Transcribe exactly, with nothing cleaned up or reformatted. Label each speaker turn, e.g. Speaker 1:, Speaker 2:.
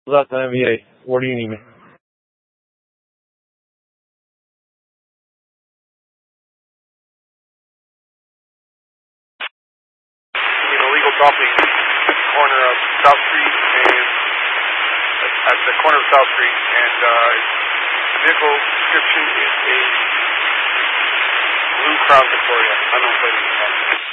Speaker 1: Zlatan M V A. What do you need me?
Speaker 2: An illegal dropping at the corner of South Street and at the corner of South Street, and uh, vehicle description is a blue Crown Victoria, unknown plate.